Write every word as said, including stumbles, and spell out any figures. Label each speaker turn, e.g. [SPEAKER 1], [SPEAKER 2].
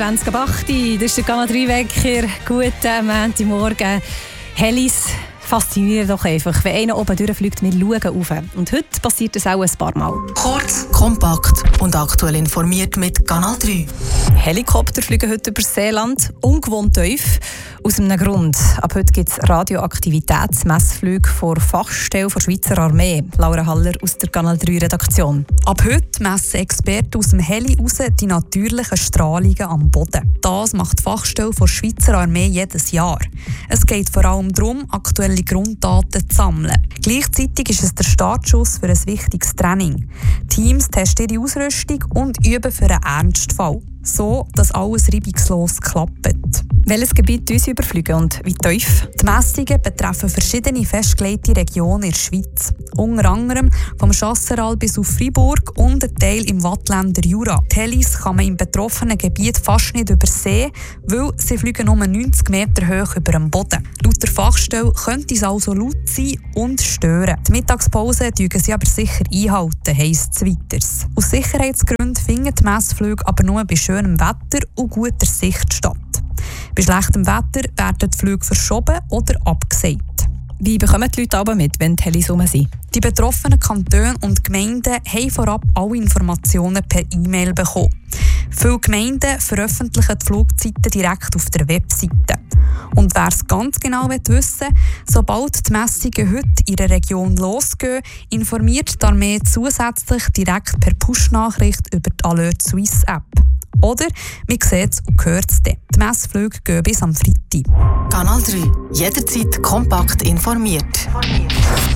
[SPEAKER 1] zwanzig ab acht. Das ist der Kanal drei Wecker. Guten Montagmorgen. Helis faszinieren doch einfach. Wenn einer oben durchfliegt, wir schauen rauf. Und heute passiert das auch ein paar Mal.
[SPEAKER 2] Kurz, kompakt und aktuell informiert mit Kanal drei.
[SPEAKER 1] Helikopter fliegen heute über Seeland, ungewohnt tief. Aus einem Grund. Ab heute gibt es Radioaktivitätsmessflüge vor Fachstelle der Schweizer Armee. Laura Haller aus der Kanal drei Redaktion.
[SPEAKER 3] Ab heute messen Experten aus dem Heli raus die natürlichen Strahlungen am Boden. Das macht die Fachstelle der Schweizer Armee jedes Jahr. Es geht vor allem darum, aktuelle Grunddaten zu sammeln. Gleichzeitig ist es der Startschuss für ein wichtiges Training. Teams testen ihre Ausrüstung und üben für einen Ernstfall. So, dass alles reibungslos klappt.
[SPEAKER 1] Welches Gebiet uns überfliegen und wie tief?
[SPEAKER 3] Die Messungen betreffen verschiedene festgelegte Regionen in der Schweiz. Unter anderem vom Chasseral bis auf Freiburg und ein Teil im Waadtländer Jura. Die Helis kann man im betroffenen Gebiet fast nicht übersehen, weil sie fliegen nur neunzig Meter hoch über dem Boden. Laut der Fachstelle könnte es also laut sein und stören. Die Mittagspause dürfen sie aber sicher einhalten, heisst es weiter. Aus Sicherheitsgründen finden die Messflüge aber nur bei schönem Wetter und guter Sicht statt. Bei schlechtem Wetter werden die Flüge verschoben oder abgesagt.
[SPEAKER 1] Wie bekommen die Leute aber mit, wenn die Helis rum sind?
[SPEAKER 3] Die betroffenen Kantone und Gemeinden haben vorab alle Informationen per E-Mail bekommen. Viele Gemeinden veröffentlichen die Flugzeiten direkt auf der Webseite. Und wer es ganz genau wissen will, sobald die Messungen heute in der Region losgehen, informiert die Armee zusätzlich direkt per Push-Nachricht über die Alert Suisse App. Oder man sieht es und hört es dann. Die Messflüge gehen bis am Freitag.
[SPEAKER 2] Kanal drei. Jederzeit kompakt informiert.